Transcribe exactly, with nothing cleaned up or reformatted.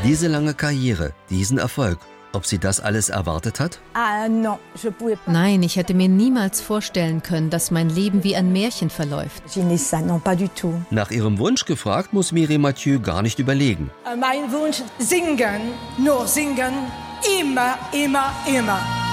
Diese lange Karriere, diesen Erfolg, ob sie das alles erwartet hat? Nein, ich hätte mir niemals vorstellen können, dass mein Leben wie ein Märchen verläuft. Nach ihrem Wunsch gefragt, muss Mireille Mathieu gar nicht überlegen. Mein Wunsch, singen, nur singen, immer, immer, immer.